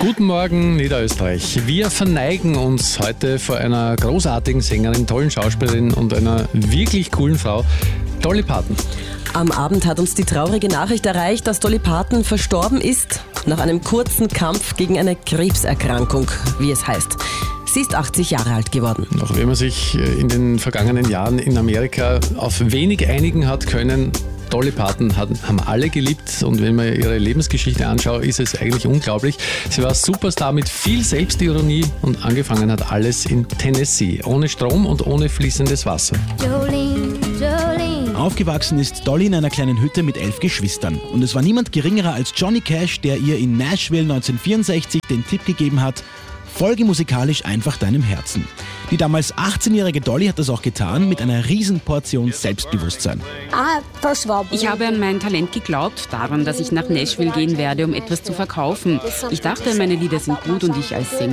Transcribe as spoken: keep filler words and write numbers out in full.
Guten Morgen, Niederösterreich. Wir verneigen uns heute vor einer großartigen Sängerin, tollen Schauspielerin und einer wirklich coolen Frau, Dolly Parton. Am Abend hat uns die traurige Nachricht erreicht, dass Dolly Parton verstorben ist nach einem kurzen Kampf gegen eine Krebserkrankung, wie es heißt. Sie ist achtzig Jahre alt geworden. Auch wenn man sich in den vergangenen Jahren in Amerika auf wenig einigen hat können, Dolly Parton hat, haben alle geliebt, und wenn man ihre Lebensgeschichte anschaut, ist es eigentlich unglaublich. Sie war Superstar mit viel Selbstironie und angefangen hat alles in Tennessee, ohne Strom und ohne fließendes Wasser. Jolene, Jolene. Aufgewachsen ist Dolly in einer kleinen Hütte mit elf Geschwistern. Und es war niemand geringerer als Johnny Cash, der ihr in Nashville neunzehnhundertvierundsechzig den Tipp gegeben hat: Folge musikalisch einfach deinem Herzen. Die damals achtzehnjährige Dolly hat das auch getan, mit einer riesen Portion Selbstbewusstsein. Ich habe an mein Talent geglaubt, daran, dass ich nach Nashville gehen werde, um etwas zu verkaufen. Ich dachte, meine Lieder sind gut und ich als Sängerin